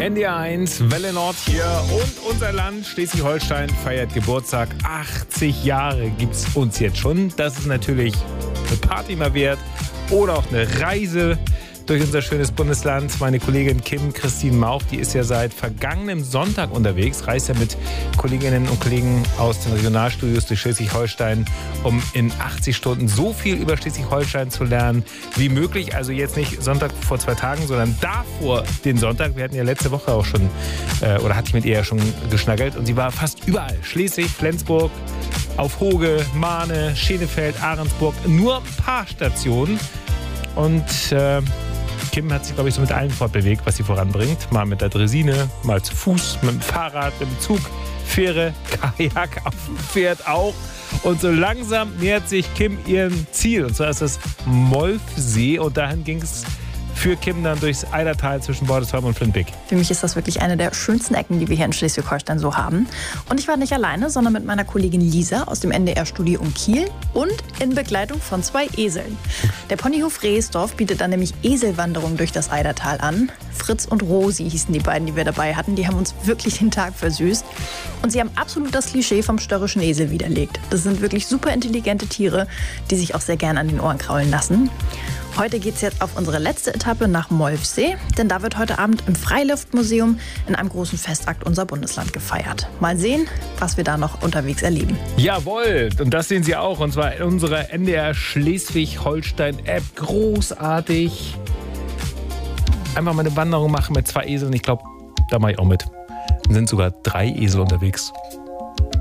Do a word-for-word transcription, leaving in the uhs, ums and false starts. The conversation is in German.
N D R eins, Welle Nord hier und unser Land Schleswig-Holstein feiert Geburtstag. achtzig Jahre gibt's uns jetzt schon. Das ist natürlich eine Party mal wert oder auch eine Reise durch unser schönes Bundesland. Meine Kollegin Kim Christine Mauch, die ist ja seit vergangenem Sonntag unterwegs, reist ja mit Kolleginnen und Kollegen aus den Regionalstudios durch Schleswig-Holstein, um in achtzig Stunden so viel über Schleswig-Holstein zu lernen wie möglich. Also jetzt nicht Sonntag vor zwei Tagen, sondern davor den Sonntag. Wir hatten ja letzte Woche auch schon, äh, oder hatte ich mit ihr ja schon geschnackelt, und sie war fast überall. Schleswig, Flensburg, auf Hoge, Mahne, Schenefeld, Ahrensburg. Nur ein paar Stationen. Und äh, Kim hat sich, glaube ich, so mit allen fortbewegt, was sie voranbringt. Mal mit der Draisine, mal zu Fuß, mit dem Fahrrad, mit dem Zug, Fähre, Kajak, auf dem Pferd auch. Und so langsam nähert sich Kim ihrem Ziel. Und zwar ist das Molfsee. Und dahin ging es für Kim dann durchs Eidertal zwischen Bordesholm und Flintbek. Für mich ist das wirklich eine der schönsten Ecken, die wir hier in Schleswig-Holstein so haben. Und ich war nicht alleine, sondern mit meiner Kollegin Lisa aus dem N D R-Studio in Kiel und in Begleitung von zwei Eseln. Der Ponyhof Rehsdorf bietet dann nämlich Eselwanderungen durch das Eidertal an. Fritz und Rosi hießen die beiden, die wir dabei hatten. Die haben uns wirklich den Tag versüßt. Und sie haben absolut das Klischee vom störrischen Esel widerlegt. Das sind wirklich super intelligente Tiere, die sich auch sehr gern an den Ohren kraulen lassen. Heute geht es jetzt auf unsere letzte Etappe nach Molfsee, denn da wird heute Abend im Freiluftmuseum in einem großen Festakt unser Bundesland gefeiert. Mal sehen, was wir da noch unterwegs erleben. Jawohl, und das sehen Sie auch, und zwar in unserer N D R Schleswig-Holstein-App. Großartig. Einfach mal eine Wanderung machen mit zwei Eseln. Ich glaube, da mache ich auch mit. Es sind sogar drei Esel unterwegs.